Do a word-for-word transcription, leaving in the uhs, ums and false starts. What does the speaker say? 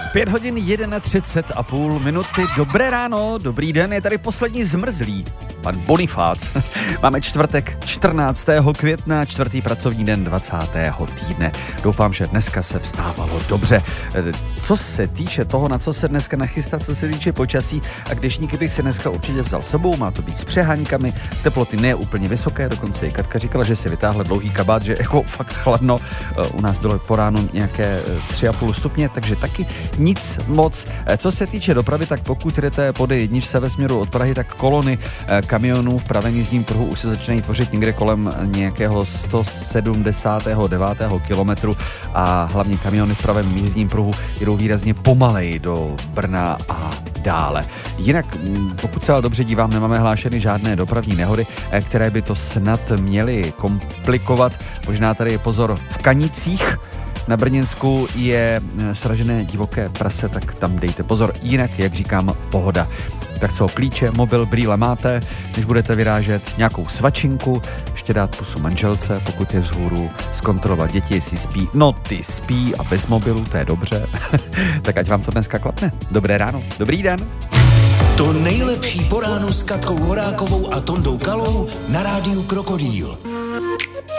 Pět hodin třicet jedna a půl minuty. Dobré ráno, dobrý den, je tady poslední zmrzlý. Pan Bonifác. Máme čtvrtek čtrnáctého května, čtvrtý pracovní den dvacátého týdne. Doufám, že dneska se vstávalo dobře. Co se týče toho, na co se dneska nachystat, co se týče počasí, a deštníky bych si dneska určitě vzal sebou, má to být s přeháňkami, teploty ne úplně vysoké, dokonce i Katka říkala, že si vytáhla dlouhý kabát, že jako fakt chladno. U nás bylo po ránu nějaké tři a půl stupně, takže taky nic moc. Co se týče dopravy, tak pokud jdete po dé jedna ve směru od Prahy, tak kolony kamionů v pravém jízdním pruhu už se začínají tvořit někde kolem nějakého sto sedmdesát devět kilometru a hlavně kamiony v pravém jízdním pruhu jedou výrazně pomalej do Brna a dále. Jinak, pokud se ale dobře dívám, nemáme hlášeny žádné dopravní nehody, které by to snad měly komplikovat. Možná tady je pozor v Kanicích. Na Brněnsku je sražené divoké prase, tak tam dejte pozor. Jinak, jak říkám, pohoda. Tak co, klíče, mobil, brýle máte, když budete vyrážet, nějakou svačinku, ještě dát pusu manželce, pokud je vzhůru, zkontrolovat děti, jestli spí. No ty spí a bez mobilu, to je dobře. Tak ať vám to dneska klapne. Dobré ráno, dobrý den. To nejlepší po ránu s Katkou Horákovou a Tondou Kalou na rádiu Krokodýl.